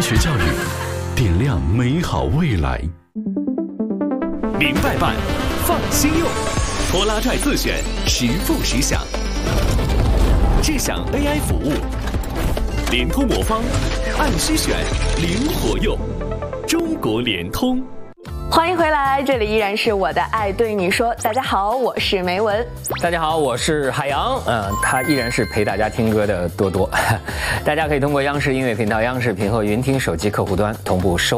学教育，点亮美好未来。 明白办，放心用，拖拉拽自选，实付实享。智享 AI 服务，联通魔方，按需选，灵活用。中国联通。 欢迎回来，这里依然是我的爱对你说。大家好，我是梅文。 大家好，我是海洋。他依然是陪大家听歌的多多。大家可以通过央视音乐频道、央视频和云听手机客户端同步收